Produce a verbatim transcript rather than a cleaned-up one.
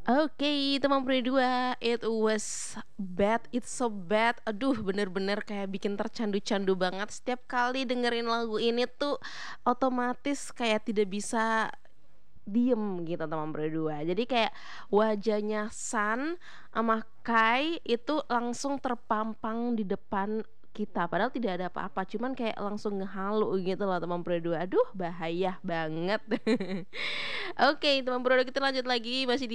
Oke, teman berdua, it was bad, it's so bad. Aduh, bener-bener kayak bikin tercandu-candu banget. Setiap kali dengerin lagu ini tuh otomatis kayak tidak bisa diem gitu teman berdua. Jadi kayak wajahnya Sun sama Kai itu langsung terpampang di depan kita. Padahal tidak ada apa-apa, cuman kayak langsung ngehalu gitu loh teman berdua. Aduh, bahaya banget. Oke, teman berdua kita lanjut lagi masih di